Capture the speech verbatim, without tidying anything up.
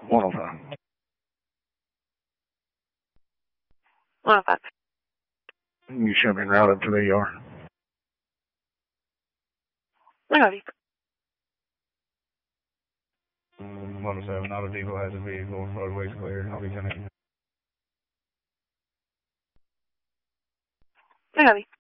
one oh five. one oh five. You should be routed to the E R. I got you. Um, one oh seven, Auto Depot has a vehicle, roadways clear. I'll be connecting. I got you.